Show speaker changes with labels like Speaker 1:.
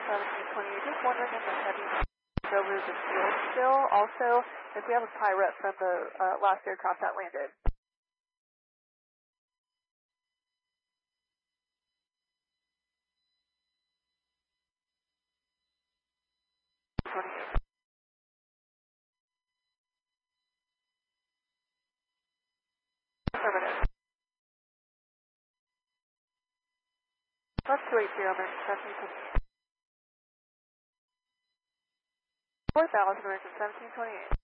Speaker 1: 1728. Just wondering if the heavy over the field still. Also, if we have a pilot from the last aircraft that landed. Affirmative. Plus 280, American 1728. 4,000, American 1728.